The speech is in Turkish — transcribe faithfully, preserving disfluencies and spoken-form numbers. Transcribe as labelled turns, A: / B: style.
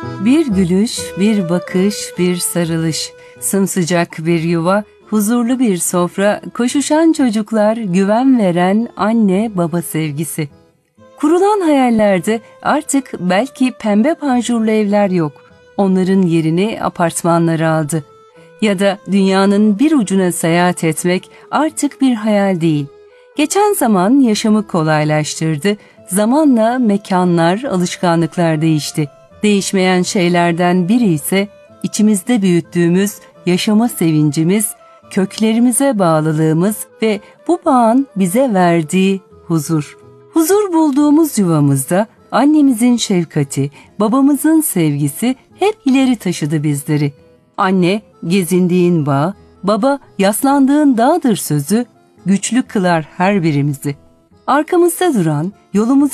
A: Bir gülüş, bir bakış, bir sarılış, sımsıcak bir yuva, huzurlu bir sofra, koşuşan çocuklar, güven veren anne baba sevgisi. Kurulan hayallerde artık belki pembe panjurlu evler yok. Onların yerini apartmanlar aldı. Ya da dünyanın bir ucuna seyahat etmek artık bir hayal değil. Geçen zaman yaşamı kolaylaştırdı. Zamanla mekanlar, alışkanlıklar değişti. Değişmeyen şeylerden biri ise içimizde büyüttüğümüz yaşama sevincimiz, köklerimize bağlılığımız ve bu bağın bize verdiği huzur. Huzur bulduğumuz yuvamızda annemizin şefkati, babamızın sevgisi hep ileri taşıdı bizleri. Anne, gezindiğin bağ, baba, yaslandığın dağdır sözü güçlü kılar her birimizi. Arkamızda duran, yolumuzu